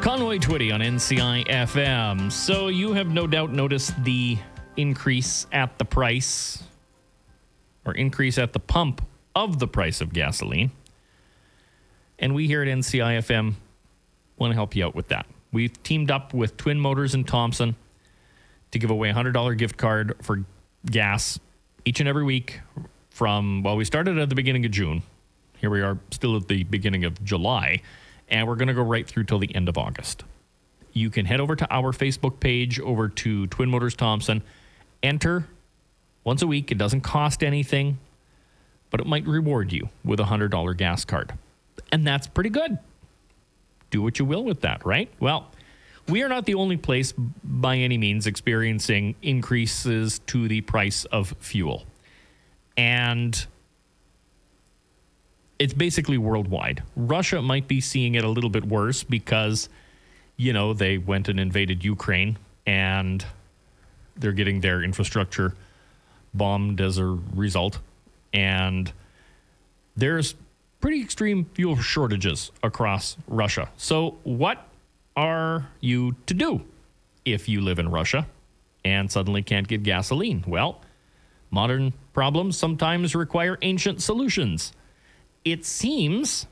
Conway Twitty on NCI FM. So you have no doubt noticed the increase at the price or increase at the pump of the price of gasoline. And we here at NCI FM want to help you out with that. We've teamed up with Twin Motors in Thompson to give away a $100 gift card for gas each and every week from, well, we started at the beginning of June. Here we are still at the beginning of July, and we're going to go right through till the end of August. You can head over to our Facebook page, over to Twin Motors Thompson, enter once a week. It doesn't cost anything, but it might reward you with a $100 gas card. And that's pretty good. Do what you will with that, right? Well, we are not the only place by any means experiencing increases to the price of fuel. And it's basically worldwide. Russia might be seeing it a little bit worse because, you know, they went and invaded Ukraine and they're getting their infrastructure bombed as a result. And there's pretty extreme fuel shortages across Russia. So what are you to do if you live in Russia and suddenly can't get gasoline? Well, modern problems sometimes require ancient solutions. It seems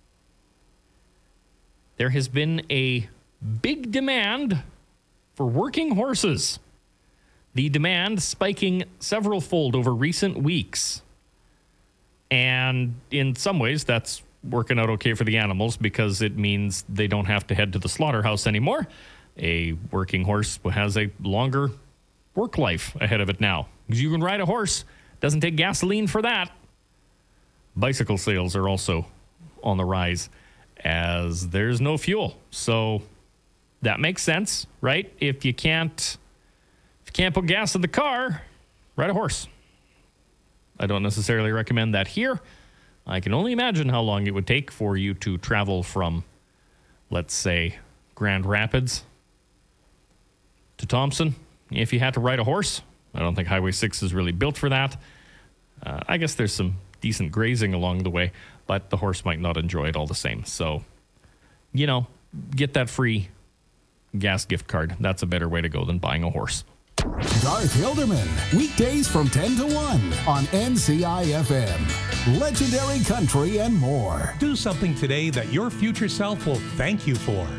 there has been a big demand for working horses. The demand spiking several fold over recent weeks. And in some ways, that's working out okay for the animals because it means they don't have to head to the slaughterhouse anymore. A working horse has a longer work life ahead of it now. Because you can ride a horse. Doesn't take gasoline for that. Bicycle sales are also on the rise as there's no fuel. So that makes sense, right? If you can't put gas in the car, ride a horse. I don't necessarily recommend that here. I can only imagine how long it would take for you to travel from, let's say, Grand Rapids to Thompson. If you had to ride a horse, I don't think Highway 6 is really built for that. I guess there's some decent grazing along the way, but the horse might not enjoy it all the same. So, you know, get that free gas gift card. That's a better way to go than buying a horse. Garth Hilderman, weekdays from 10 to 1 on NCI FM. Legendary country and more. Do something today that your future self will thank you for.